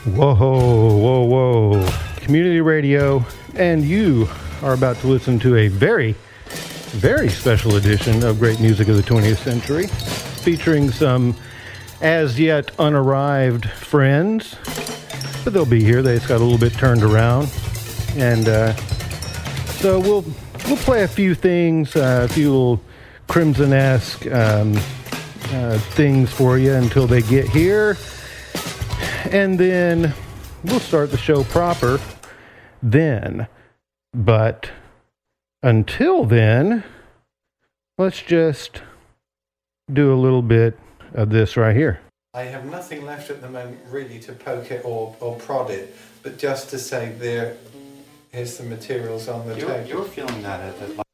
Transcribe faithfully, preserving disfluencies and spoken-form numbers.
Whoa, whoa, whoa. Community radio, and you are about to listen to a very, very special edition of Great Music of the twentieth Century, featuring some as yet unarrived friends, but they'll be here. They just got a little bit turned around, and uh, so we'll we'll play a few things, uh, a few little Crimson-esque um, uh, things for you until they get here. And then we'll start the show proper then. But until then, let's just do a little bit of this right here. I have nothing left at the moment really to poke it or, or prod it, but just to say there, here's the materials on the You're, table. you're feeling that at, at